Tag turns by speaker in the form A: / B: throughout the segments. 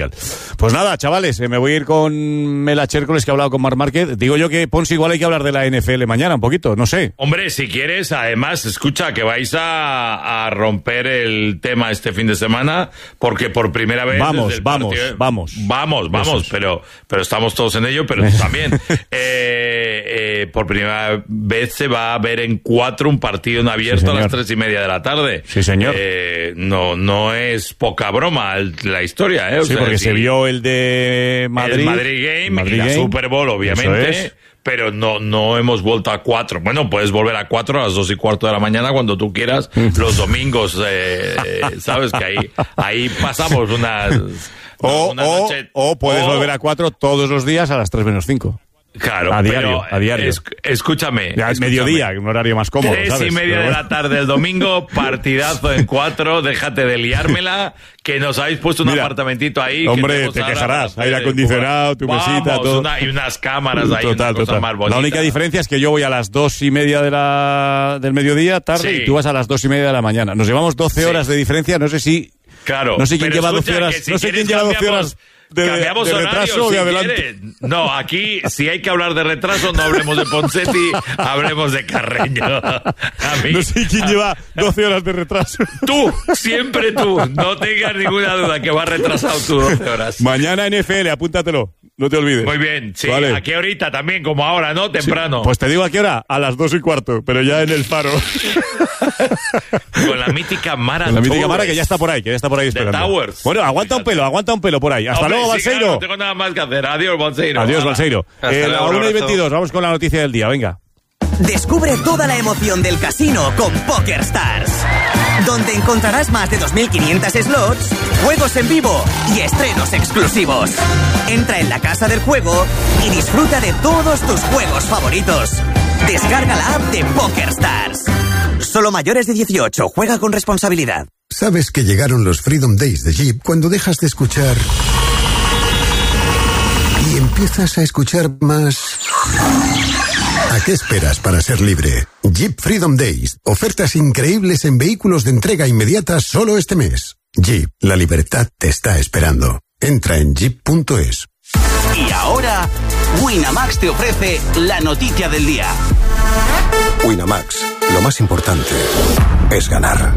A: Pues nada, chavales, me voy a ir con Mela Chércoles, que ha hablado con Marc Márquez. Digo yo que, Ponce, igual hay que hablar de la NFL mañana un poquito, no sé.
B: Hombre, si quieres, además, escucha, que vais a romper el tema este fin de semana, porque por primera vez...
A: Vamos,
B: pero estamos todos en ello, pero tú también. Por primera vez se va a ver en 4 un partido en abierto a las 3:30 de la tarde.
A: Sí, señor.
B: No es poca broma la historia, ¿eh? O sea,
A: porque se vio el de Madrid.
B: El Madrid Game y la Super Bowl, obviamente. Pero no hemos vuelto a 4. Bueno, puedes volver a 4 a las 2:15 de la mañana cuando tú quieras. Los domingos, sabes que ahí pasamos una noche.
A: O puedes volver a 4 todos los días a las 3:05.
B: Claro,
A: a diario.
B: Escúchame.
A: Ya es mediodía, un horario más cómodo,
B: 3:30 de la tarde el domingo, partidazo en 4, déjate de liármela, que nos habéis puesto un apartamentito ahí.
A: Hombre, te quejarás, aire acondicionado, tu mesita, todo.
B: Y unas cámaras ahí,
A: total.
B: Más bonita.
A: La única diferencia es que yo voy a las 2:30 del mediodía, tarde, y tú vas a las 2:30 de la mañana. Nos llevamos 12 horas de diferencia, no sé si...
B: Claro.
A: No sé quién lleva 12 horas, no sé quién lleva 12 horas...
B: Cambiamos
A: de
B: horario,
A: retraso
B: si
A: de adelante.
B: Quieres. No, aquí, si hay que hablar de retraso, no hablemos de Ponseti, hablemos de Carreño.
A: No sé quién lleva 12 horas de retraso.
B: Tú, siempre tú. No tengas ninguna duda que vas retrasado tú 12 horas.
A: Mañana NFL, apúntatelo. No te olvides.
B: Muy bien, sí.
A: Vale.
B: ¿A qué horita también? Como ahora, ¿no? Temprano.
A: Sí. Pues te digo a qué hora. A las 2:15, pero ya en el Faro.
B: Con la mítica Mara.
A: Con la mítica Mara, que ya está por ahí, esperando.
B: Towers.
A: Bueno, aguanta un pelo por ahí. Hasta luego, Balseiro.
B: Claro, no tengo nada más que hacer. Adiós, Balseiro.
A: Adiós, Balseiro. A 1:22, vamos con la noticia del día, venga.
C: Descubre toda la emoción del casino con PokerStars, donde encontrarás más de 2.500 slots, juegos en vivo y estrenos exclusivos. Entra en la casa del juego y disfruta de todos tus juegos favoritos. Descarga la app de PokerStars. Solo mayores de 18, juega con responsabilidad.
D: Sabes que llegaron los Freedom Days de Jeep cuando dejas de escuchar y empiezas a escuchar más. ¿A qué esperas para ser libre? Jeep Freedom Days. Ofertas increíbles en vehículos de entrega inmediata solo este mes. Jeep, la libertad te está esperando. Entra en jeep.es.
E: Y ahora, Winamax te ofrece la noticia del día.
D: Winamax, lo más importante es ganar.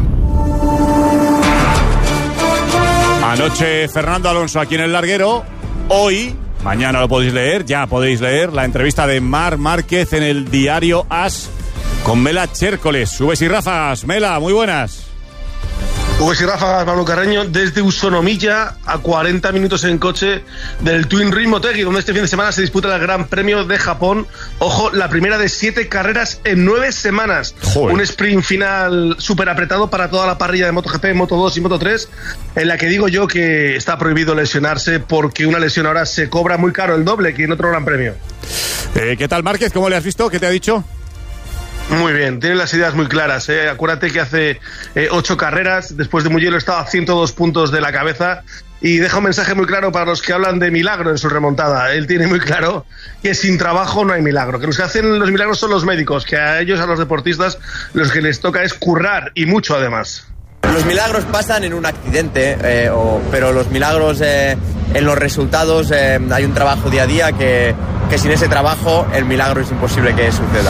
A: Anoche Fernando Alonso aquí en el larguero. Hoy... Mañana lo podéis leer, ya podéis leer la entrevista de Marc Márquez en el diario AS con Mela Chércoles. Subes y ráfagas. Mela, muy buenas.
F: Subes y ráfagas, Pablo Carreño, desde Usonomilla a 40 minutos en coche del Twin Ring Motegi, donde este fin de semana se disputa el Gran Premio de Japón. Ojo, la primera de 7 carreras en 9 semanas. Joder. Un sprint final súper apretado para toda la parrilla de MotoGP, Moto2 y Moto3, en la que digo yo que está prohibido lesionarse, porque una lesión ahora se cobra muy caro, el doble que en otro Gran Premio.
A: ¿Qué tal, Márquez? ¿Cómo le has visto? ¿Qué te ha dicho?
F: Muy bien, tiene las ideas muy claras, ¿eh? Acuérdate que hace 8 carreras, después de Mugello estaba a 102 puntos de la cabeza, y deja un mensaje muy claro para los que hablan de milagro en su remontada. Él tiene muy claro que sin trabajo no hay milagro, que los que hacen los milagros son los médicos, que a ellos, a los deportistas, los que les toca es currar, y mucho además.
G: Los milagros pasan en un accidente, pero los milagros en los resultados hay un trabajo día a día que sin ese trabajo el milagro es imposible que suceda.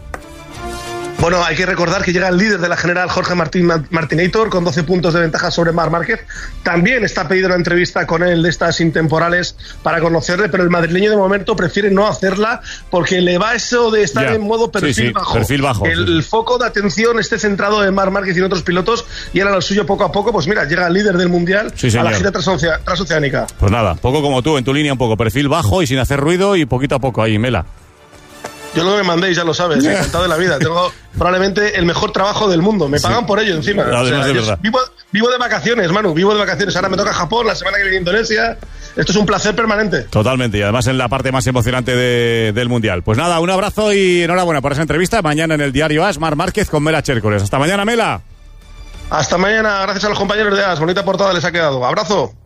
F: Bueno, hay que recordar que llega el líder de la general, Jorge Martinator, con 12 puntos de ventaja sobre Marc Márquez. También está pedido una entrevista con él de estas intemporales para conocerle, pero el madrileño de momento prefiere no hacerla porque le va eso de estar en modo perfil bajo.
A: Perfil bajo.
F: El foco de atención esté centrado en Marc Márquez y en otros pilotos, y ahora lo suyo poco a poco, pues mira, llega el líder del mundial a la gira transoceánica.
A: Pues nada, poco como tú, en tu línea un poco, perfil bajo y sin hacer ruido y poquito a poco ahí, Mela.
F: Yo lo que me mandéis, ya lo sabes, encantado de la vida. Tengo probablemente el mejor trabajo del mundo. Me pagan por ello encima.
A: No,
F: vivo de vacaciones, Manu, vivo de vacaciones. Ahora me toca Japón, la semana que viene Indonesia. Esto es un placer permanente.
A: Totalmente, y además en la parte más emocionante del Mundial. Pues nada, un abrazo y enhorabuena por esa entrevista. Mañana en el diario AS, Marc Márquez con Mela Chércoles. Hasta mañana, Mela.
F: Hasta mañana, gracias a los compañeros de AS. Bonita portada les ha quedado. Abrazo.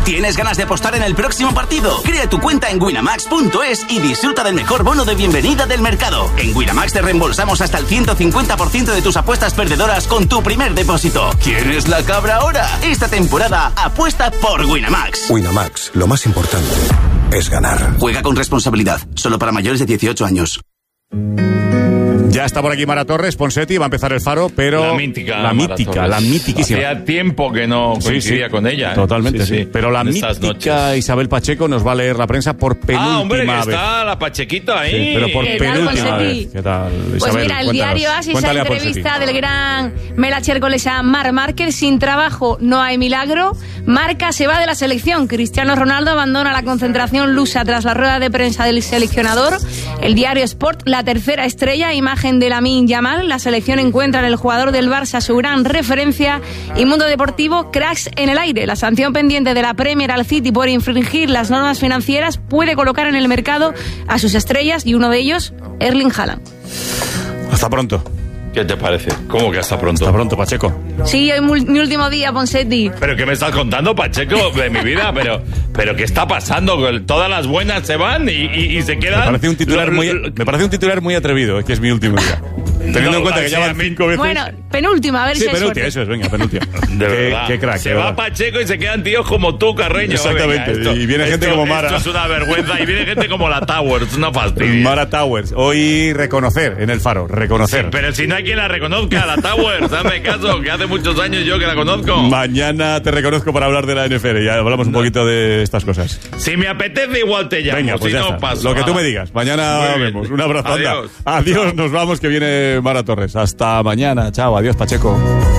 E: ¿Tienes ganas de apostar en el próximo partido? Crea tu cuenta en winamax.es y disfruta del mejor bono de bienvenida del mercado. En Winamax te reembolsamos hasta el 150% de tus apuestas perdedoras con tu primer depósito. ¿Quién es la cabra ahora? Esta temporada apuesta por Winamax.
H: Winamax, lo más importante es ganar.
E: Juega con responsabilidad, solo para mayores de 18 años.
A: Ya está por aquí Mara Torres, Ponseti, va a empezar el Faro, pero...
B: La mítica,
A: la mitiquísima.
B: Hacía tiempo que no coincidía con ella.
A: Totalmente, sí. Pero la mítica Isabel Pacheco nos va a leer la prensa por penúltima vez.
B: Hombre, que está la Pachequita ahí.
A: Sí, pero por penúltima vez. ¿Qué tal, Isabel?
I: Pues mira, el diario AS, esa entrevista del gran Mela Chércoles a Marc Márquez. Sin trabajo no hay milagro. Marca se va de la selección. Cristiano Ronaldo abandona la concentración lusa tras la rueda de prensa del seleccionador. El diario Sport, la tercera estrella, imagen de Lamine Yamal. La selección encuentra en el jugador del Barça su gran referencia. Y Mundo Deportivo, cracks en el aire. La sanción pendiente de la Premier al City por infringir las normas financieras puede colocar en el mercado a sus estrellas y uno de ellos, Erling Haaland.
A: Hasta pronto.
B: ¿Qué te parece? ¿Cómo que hasta pronto?
A: Hasta pronto, Pacheco.
I: Sí, hoy mi último día, Ponseti.
B: ¿Pero qué me estás contando, Pacheco, de mi vida? ¿Pero qué está pasando? Todas las buenas se van y se quedan...
A: Me parece un titular muy atrevido, es que es mi último día. Teniendo en cuenta que ya van 5 veces.
I: Bueno, penúltima, a ver si hay
A: penúltima, eso es, venga, penúltima.
B: De verdad.
A: Qué crack.
B: Se va Pacheco y se quedan tíos como tú, Carreño.
A: Exactamente, venga, y viene gente como Mara.
B: Esto es una vergüenza, y viene gente como la Towers, una fastidia.
A: Mara Towers, hoy reconocer en el Faro, reconocer.
B: Sí, pero si no hay quien la reconozca, la Towers, hazme caso, que hace muchos años yo que la conozco.
A: Mañana te reconozco para hablar de la NFL, ya hablamos un poquito de estas cosas.
B: Si me apetece, igual te llamo,
A: venga, pues
B: si
A: ya
B: no
A: está.
B: paso.
A: Lo que tú me digas, mañana vemos. Un abrazo.
B: Adiós.
A: Adiós, nos vamos, que viene Mara Torres. Hasta mañana, chao, adiós, Pacheco.